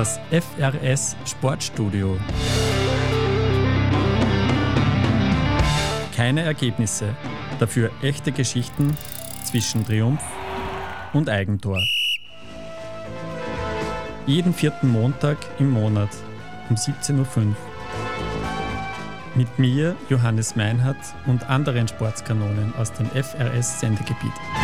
Das FRS Sportstudio. Keine Ergebnisse, dafür echte Geschichten zwischen Triumph und Eigentor. Jeden 4. Montag im Monat um 17.05 Uhr. Mit mir, Johannes Meinhardt, und anderen Sportskanonen aus dem FRS-Sendegebiet.